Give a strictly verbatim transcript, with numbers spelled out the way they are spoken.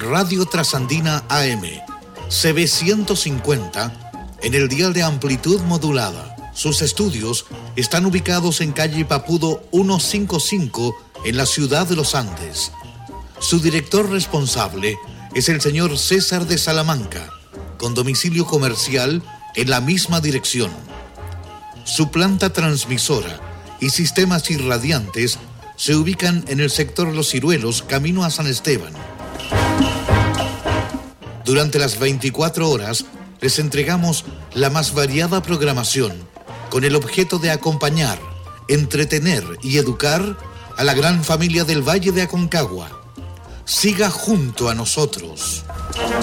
Radio Trasandina A M, C B ciento cincuenta, en el dial de amplitud modulada. Sus estudios están ubicados en calle Papudo ciento cincuenta y cinco, en la ciudad de Los Andes. Su director responsable es el señor César de Salamanca, con domicilio comercial en la misma dirección. Su planta transmisora y sistemas irradiantes se ubican en el sector Los Ciruelos, camino a San Esteban. Durante las veinticuatro horas les entregamos la más variada programación con el objeto de acompañar, entretener y educar a la gran familia del Valle de Aconcagua. Siga junto a nosotros.